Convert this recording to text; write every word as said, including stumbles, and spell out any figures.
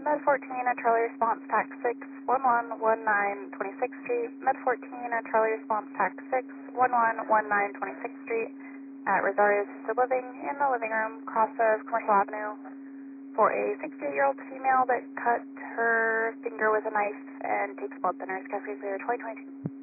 Med fourteen, a Charlie Response Tac six, one one one nine twenty-sixth Street. Med fourteen, a Charlie Response Tac six, one one one nine twenty-sixth Street at Rosario Assisted Living in the living room, cross of Commercial Avenue, for a sixty-eight-year-old female that cut her finger with a knife and takes blood thinners. Cascade Clear twenty twenty-two.